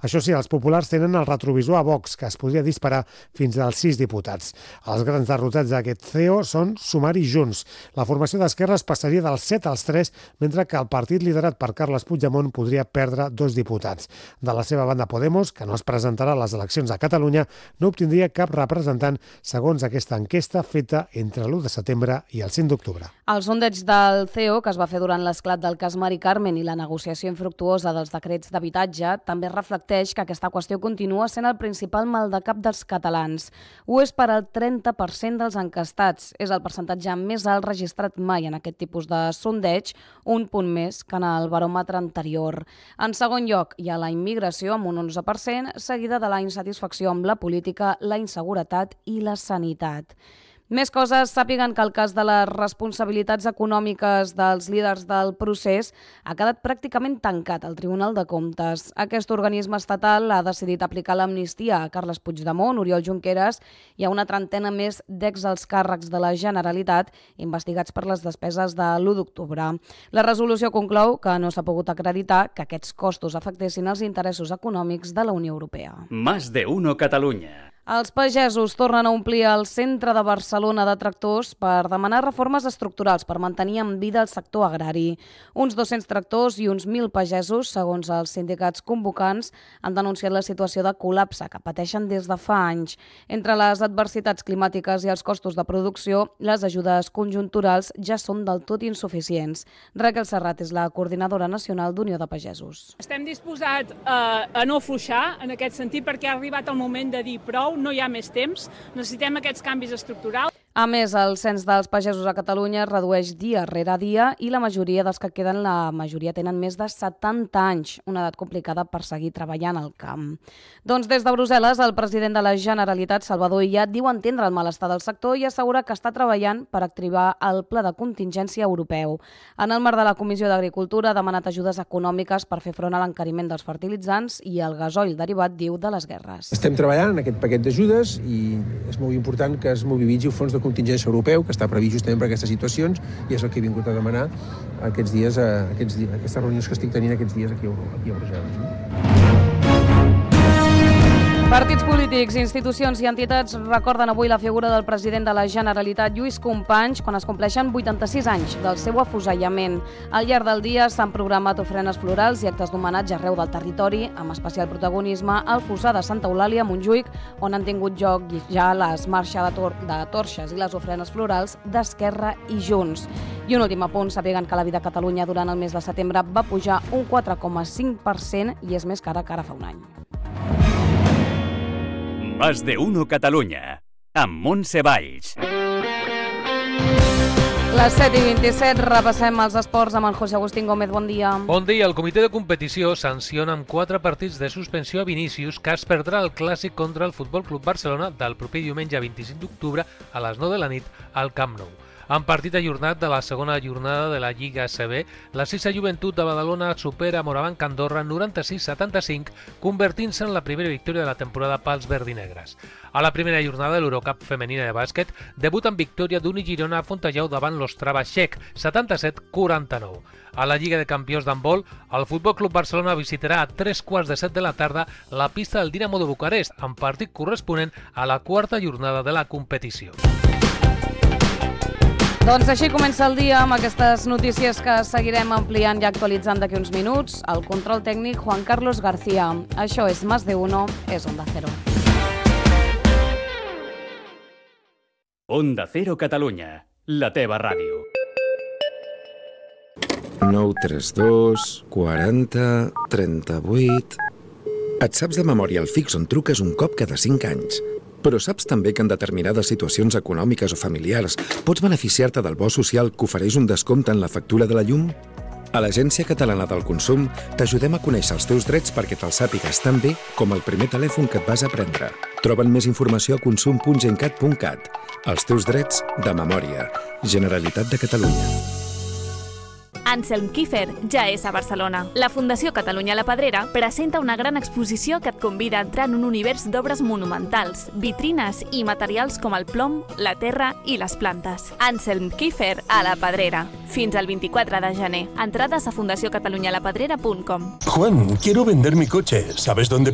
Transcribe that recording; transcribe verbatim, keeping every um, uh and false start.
Això sí, els populars tenen el retrovisor a Vox, que es podria disparar fins als sis diputats. Els grans derrotats d'aquest C E O són Sumar i Junts. La formació d'esquerres passaria dels set als tres, mentre que el partit liderat per Carles Puigdemont podria perdre dos diputats. De la seva banda Podemos, que no es presentarà a les eleccions a Catalunya, no obtindria cap representant, segons aquesta enquesta feta entre l'u de setembre i el cinc d'octubre. El sondeig del C E O, que es va fer durant l'esclat del cas Mari Carmen i la negociació infructuosa dels decrets d'habitatge, també reflecteix que aquesta qüestió continua sent el principal maldecap dels catalans. Ho és per al trenta per cent dels encastats. És el percentatge més alt registrat mai en aquest tipus de sondeig, un punt més que en el baròmetre anterior. En segon lloc, hi ha la immigració, amb un onze per cent, seguida de la insatisfacció amb la política, la inseguretat i la sanitat. Més coses, sàpiguen que el cas de les responsabilitats econòmiques dels líders del procés ha quedat pràcticament tancat al Tribunal de Comptes. Aquest organisme estatal ha decidit aplicar l'amnistia a Carles Puigdemont, Oriol Junqueras i a una trentena més d'exalts càrrecs de la Generalitat investigats per les despeses de l'u d'octubre. La resolució conclou que no s'ha pogut acreditar que aquests costos afectessin els interessos econòmics de la Unió Europea. Más de uno Catalunya. Els pagesos tornen a omplir el centre de Barcelona de tractors per demanar reformes estructurals per mantenir en vida el sector agrari. Uns dos-cents tractors i uns mil pagesos, segons els sindicats convocants, han denunciat la situació de col·lapse que pateixen des de fa anys. Entre les adversitats climàtiques i els costos de producció, les ajudes conjunturals ja són del tot insuficients. Raquel Serrat és la coordinadora nacional d'Unió de Pagesos. Estem disposats a, a no afluixar en aquest sentit perquè ha arribat el moment de dir prou, no hi ha més temps, necessitem aquests canvis estructurals. A més, el cens dels pagesos a Catalunya es redueix dia rere dia i la majoria dels que queden, la majoria tenen més de setanta anys, una edat complicada per seguir treballant al camp. Doncs des de Brussel·les, el president de la Generalitat, Salvador Illa, diu entendre el malestar del sector i assegura que està treballant per activar el pla de contingència europeu. En el marc de la Comissió d'Agricultura ha demanat ajudes econòmiques per fer front a l'encariment dels fertilitzants i el gasoil derivat, diu, de les guerres. Estem treballant en aquest paquet d'ajudes i és molt important que es mobilitzi el fons de contingència europeu, que està previst justament per aquestes situacions, i és el que he vingut a demanar aquests dies, a, aquests dies, aquestes reunions que estic tenint aquests dies aquí a, aquí a Brussel·les. Partits polítics, institucions i entitats recorden avui la figura del president de la Generalitat, Lluís Companys, quan es compleixen vuitanta-sis anys del seu afusellament. Al llarg del dia s'han programat ofrenes florals i actes d'homenatge arreu del territori, amb especial protagonisme al Fossar de Santa Eulàlia a Montjuïc, on han tingut lloc ja les marxes de, tor de torxes i les ofrenes florals d'Esquerra i Junts. I un últim apunt, sapiguen que la vida a Catalunya durant el mes de setembre va pujar un quatre coma cinc per cent i és més cara que ara fa un any. Más de uno Catalunya, amb Montse Valls. Les set i vint-i-set, repassem els esports amb en José Agustín Gómez. Bon dia. Bon dia. El comitè de competició sanciona amb quatre partits de suspensió a Vinícius, que es perdrà el clàssic contra el Futbol Club Barcelona del proper diumenge vint-i-cinc d'octubre a les nou de la nit al Camp Nou. En partit ajornat de la segona jornada de la Lliga A C B, la Sisa Joventut de Badalona supera Morabanc Andorra noranta-sis a setanta-cinc, convertint-se en la primera victòria de la temporada pels verdinegres. A la primera jornada de l'Eurocup femenina de bàsquet, debut en victòria d'Uni Girona a Fontalleu davant l'Ostrava Txec, setanta-set a quaranta-nou. A la Lliga de Campions d'handbol, el Futbol Club Barcelona visitarà a tres quarts de set de la tarda la pista del Dinamo de Bucarest, en partit corresponent a la quarta jornada de la competició. Doncs així comença el dia amb aquestes notícies que seguirem ampliant i actualitzant d'aquí uns minuts. El control tècnic, Juan Carlos García. Això és Más de Uno, és Onda Cero. Onda Cero Catalunya, la teva ràdio. nou tres dos, quaranta, trenta-vuit... Et saps de memòria el fix on truques un cop cada cinc anys. Però saps també que en determinades situacions econòmiques o familiars pots beneficiar-te del bo social que ofereix un descompte en la factura de la llum? A l'Agència Catalana del Consum t'ajudem a conèixer els teus drets perquè te'ls sàpigues tan bé com el primer telèfon que et vas a prendre. Troben més informació a consum punt gencat punt cat. Els teus drets de memòria. Generalitat de Catalunya. Anselm Kiefer ja és a Barcelona. La Fundació Catalunya La Pedrera presenta una gran exposició que et convida a entrar en un univers d'obres monumentals, vitrines i materials com el plom, la terra i les plantes. Anselm Kiefer a La Pedrera. Fins al vint-i-quatre de gener. Entrades a fundació catalunya la pedrera punt com. Juan, quiero vender mi coche. ¿Sabes dónde